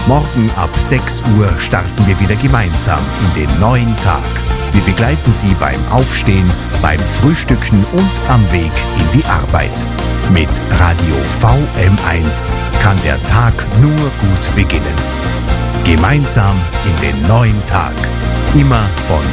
Morgen ab 6 Uhr starten wir wieder gemeinsam in den neuen Tag. Wir begleiten Sie beim Aufstehen, beim Frühstücken und am Weg in die Arbeit. Mit Radio VM1 kann der Tag nur gut beginnen. Gemeinsam in den neuen Tag. Immer von